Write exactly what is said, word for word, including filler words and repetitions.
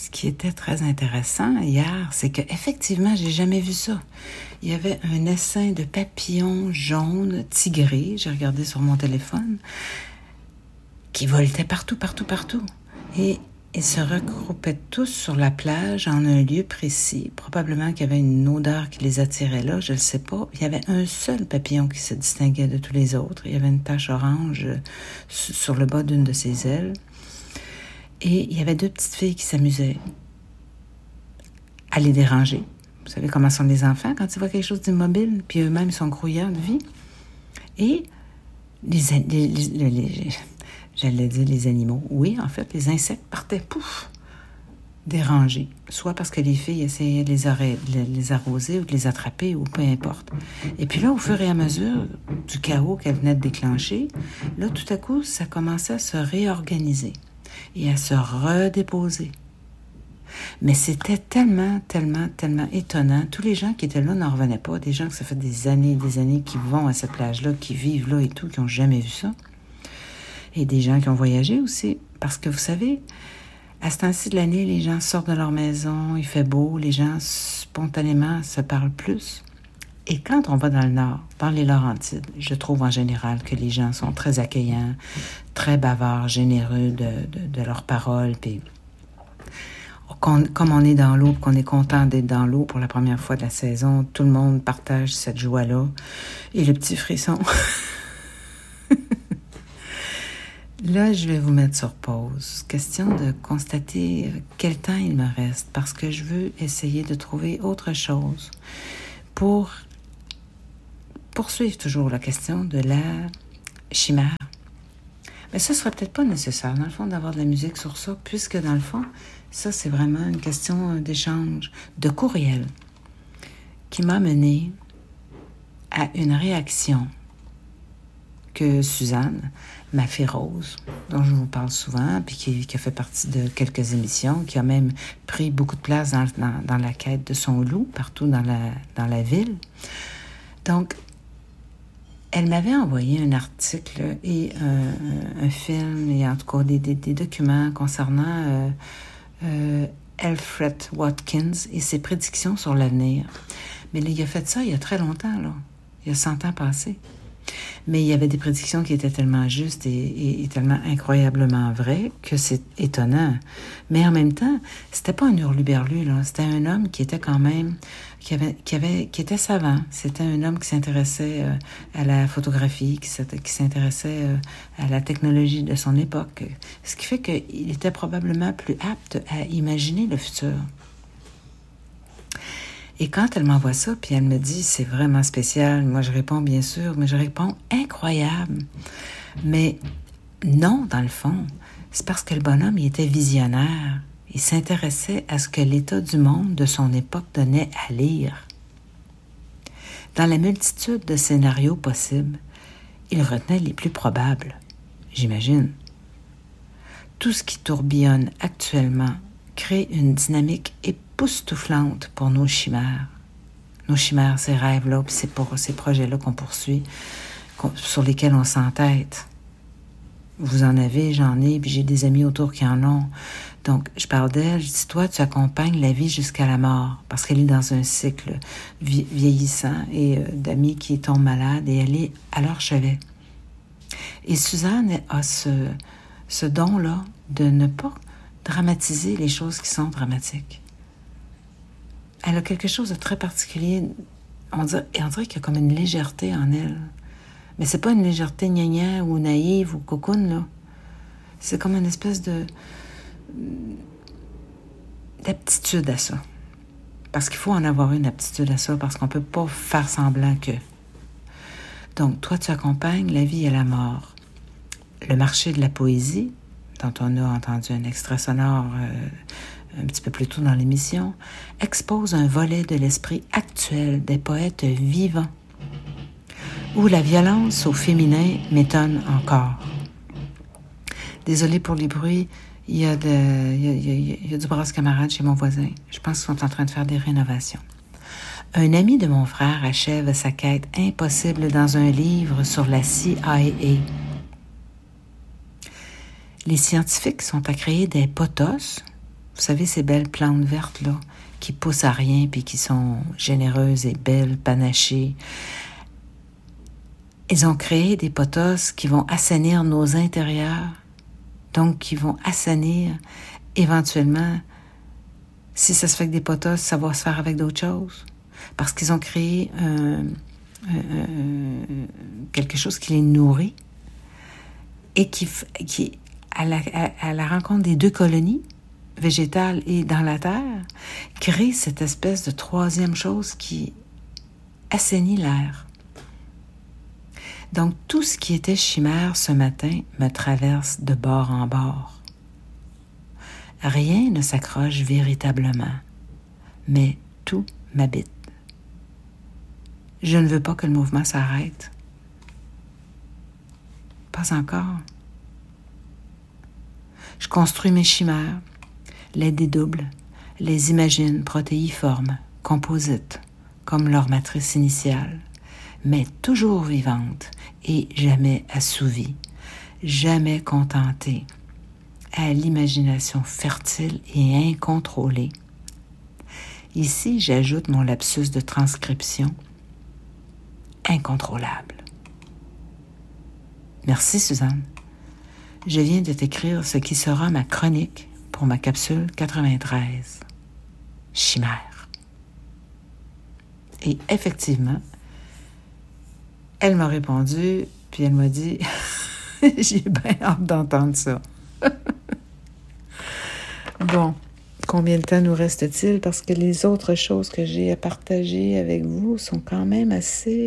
ce qui était très intéressant hier, c'est qu'effectivement, j'ai jamais vu ça. Il y avait un essaim de papillons jaunes tigrés, j'ai regardé sur mon téléphone, qui voletaient partout, partout, partout. Et ils se regroupaient tous sur la plage en un lieu précis. Probablement qu'il y avait une odeur qui les attirait là, je ne sais pas. Il y avait un seul papillon qui se distinguait de tous les autres. Il y avait une tache orange sur le bas d'une de ses ailes. Et il y avait deux petites filles qui s'amusaient à les déranger. Vous savez comment sont les enfants quand ils voient quelque chose d'immobile, puis eux-mêmes sont grouillards de vie. Et les, les, les, les, j'allais dire les animaux, oui, en fait, les insectes partaient, pouf, dérangés. Soit parce que les filles essayaient de les, arrêt, de les arroser ou de les attraper, ou peu importe. Et puis là, au fur et à mesure du chaos qu'elle venait de déclencher, là, tout à coup, ça commençait à se réorganiser et à se redéposer. Mais c'était tellement, tellement, tellement étonnant. Tous les gens qui étaient là n'en revenaient pas. Des gens que ça fait des années et des années qui vont à cette plage-là, qui vivent là et tout, qui n'ont jamais vu ça. Et des gens qui ont voyagé aussi. Parce que vous savez, à ce temps-ci de l'année, les gens sortent de leur maison, il fait beau, les gens spontanément se parlent plus. Et quand on va dans le Nord, dans les Laurentides, je trouve en général que les gens sont très accueillants, très bavards, généreux de, de, de leurs paroles. Puis, comme on est dans l'eau, qu'on est content d'être dans l'eau pour la première fois de la saison, tout le monde partage cette joie-là. Et le petit frisson. Là, je vais vous mettre sur pause. Question de constater quel temps il me reste, parce que je veux essayer de trouver autre chose pour poursuivre toujours la question de la chimère. Mais ça ne serait peut-être pas nécessaire, dans le fond, d'avoir de la musique sur ça, puisque, dans le fond, ça, c'est vraiment une question d'échange, de courriel, qui m'a mené à une réaction que Suzanne, ma fille Rose, dont je vous parle souvent, puis qui, qui a fait partie de quelques émissions, qui a même pris beaucoup de place dans, dans, dans la quête de son loup, partout dans la, dans la ville. Donc, elle m'avait envoyé un article et un, un film, et en tout cas des, des, des documents concernant euh, euh, Alfred Watkins et ses prédictions sur l'avenir. Mais là, il a fait ça il y a très longtemps, là. Il y a cent ans passés. Mais il y avait des prédictions qui étaient tellement justes et, et, et tellement incroyablement vraies que c'est étonnant. Mais en même temps, c'était pas un hurluberlu, là. C'était un homme qui était quand même, qui avait, qui avait, qui était savant. C'était un homme qui s'intéressait euh, à la photographie, qui, qui s'intéressait euh, à la technologie de son époque. Ce qui fait qu'il était probablement plus apte à imaginer le futur. Et quand elle m'envoie ça, puis elle me dit « c'est vraiment spécial », moi je réponds bien sûr, mais je réponds « incroyable ». Mais non, dans le fond, c'est parce que le bonhomme, il était visionnaire. Il s'intéressait à ce que l'état du monde de son époque donnait à lire. Dans la multitude de scénarios possibles, il retenait les plus probables, j'imagine. Tout ce qui tourbillonne actuellement crée une dynamique époustouflante pour nos chimères. Nos chimères, ces rêves-là, puis c'est pour ces projets-là qu'on poursuit, qu'on, sur lesquels on s'entête. Vous en avez, j'en ai, puis j'ai des amis autour qui en ont. Donc, je parle d'elle, je dis, toi, tu accompagnes la vie jusqu'à la mort, parce qu'elle est dans un cycle vie- vieillissant et euh, d'amis qui tombent malades, et elle est à leur chevet. Et Suzanne a ce, ce don-là de ne pas dramatiser les choses qui sont dramatiques. Elle a quelque chose de très particulier. On dirait, et on dirait qu'il y a comme une légèreté en elle. Mais c'est pas une légèreté gna-gna ou naïve ou cocoon, là. C'est comme une espèce de d'aptitude à ça. Parce qu'il faut en avoir une aptitude à ça, parce qu'on peut pas faire semblant que. Donc, toi, tu accompagnes la vie et la mort. Le marché de la poésie, dont on a entendu un extrait sonore euh, un petit peu plus tôt dans l'émission, expose un volet de l'esprit actuel des poètes vivants, où la violence au féminin m'étonne encore. Désolée pour les bruits, il y a, de, il y a, il y a, il y a du brasse camarade chez mon voisin. Je pense qu'ils sont en train de faire des rénovations. Un ami de mon frère achève sa quête impossible dans un livre sur la C I A. Les scientifiques sont à créer des potos, vous Vous savez, ces belles plantes vertes-là, qui poussent à rien puis qui sont généreuses et belles, panachées. Ils ont créé des potasses qui vont assainir nos intérieurs, donc qui vont assainir éventuellement. Si ça se fait avec des potasses, ça va se faire avec d'autres choses. Parce qu'ils ont créé euh, euh, quelque chose qui les nourrit et qui, qui à, la, à, à la rencontre des deux colonies, végétale et dans la terre, crée cette espèce de troisième chose qui assainit l'air. Donc, tout ce qui était chimère ce matin me traverse de bord en bord. Rien ne s'accroche véritablement, mais tout m'habite. Je ne veux pas que le mouvement s'arrête. Pas encore. Je construis mes chimères, les dédouble, les imagine protéiformes, composites, comme leur matrice initiale, mais toujours vivantes et jamais assouvies, jamais contentées, à l'imagination fertile et incontrôlée. Ici, j'ajoute mon lapsus de transcription, incontrôlable. Merci, Suzanne. Je viens de t'écrire ce qui sera ma chronique pour ma capsule quatre-vingt-treize. Chimère. Et effectivement, elle m'a répondu, puis elle m'a dit « J'ai bien hâte d'entendre ça. » Bon, combien de temps nous reste-t-il? Parce que les autres choses que j'ai à partager avec vous sont quand même assez